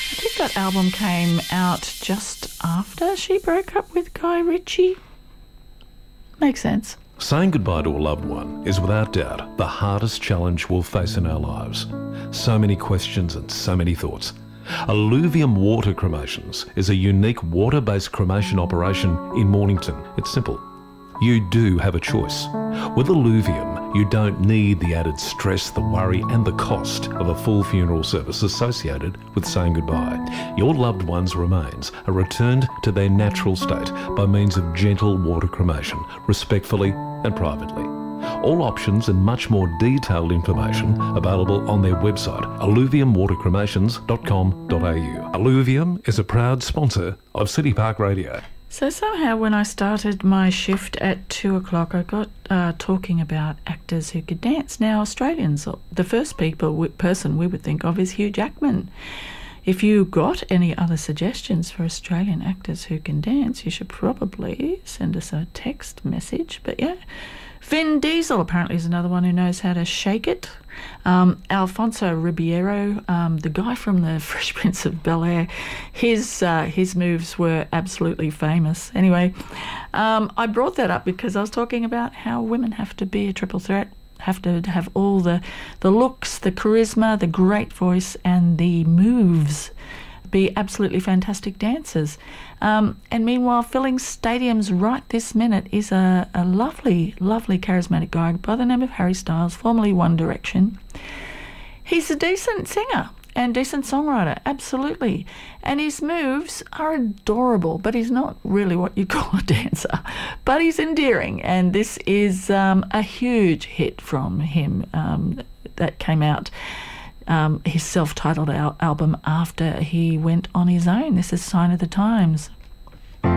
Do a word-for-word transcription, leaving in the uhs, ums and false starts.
I think that album came out just after she broke up with Guy Ritchie. Makes sense. Saying goodbye to a loved one is without doubt the hardest challenge we'll face in our lives. So many questions and so many thoughts. Alluvium Water Cremations is a unique water-based cremation operation in Mornington. It's simple. You do have a choice. With Alluvium, you don't need the added stress, the worry and the cost of a full funeral service associated with saying goodbye. Your loved one's remains are returned to their natural state by means of gentle water cremation, respectfully and privately. All options and much more detailed information available on their website, alluvium water cremations dot com dot a u. Alluvium is a proud sponsor of City Park Radio. So somehow when I started my shift at two o'clock, I got uh, talking about actors who could dance. Now, Australians, the first people person we would think of is Hugh Jackman. If you got any other suggestions for Australian actors who can dance, you should probably send us a text message. But yeah, Vin Diesel apparently is another one who knows how to shake it. Um, Alfonso Ribeiro, um, the guy from the Fresh Prince of Bel-Air, his uh, his moves were absolutely famous. Anyway, um, I brought that up because I was talking about how women have to be a triple threat, have to have all the, the looks, the charisma, the great voice and the moves, be absolutely fantastic dancers. Um, and meanwhile, filling stadiums right this minute is a, a lovely, lovely charismatic guy by the name of Harry Styles, formerly One Direction. He's a decent singer and decent songwriter, absolutely. And his moves are adorable, but he's not really what you call a dancer. But he's endearing, and this is um, a huge hit from him um, that came out. Um, his self-titled al- album after he went on his own. This is Sign of the Times.